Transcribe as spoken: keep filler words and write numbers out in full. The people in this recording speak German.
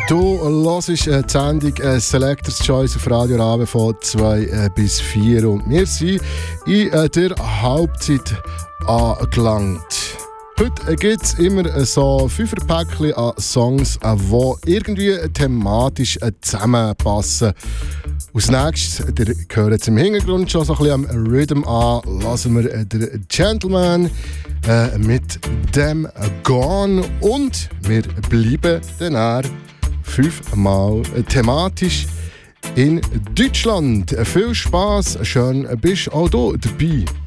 Du hörst die Sendung äh, Selectors Choice auf Radio Rabe von zwei äh, bis vier und wir sind in äh, der Halbzeit angelangt. Heute gibt es immer äh, so fünf Päckchen an Songs, die äh, irgendwie thematisch äh, zusammenpassen. Als nächstes, ihr hört jetzt im Hintergrund schon so ein bisschen am Rhythm an, lassen wir äh, den Gentleman äh, mit dem Gone und wir bleiben dann fünfmal thematisch in Deutschland. Viel Spass, schön bist auch du dabei.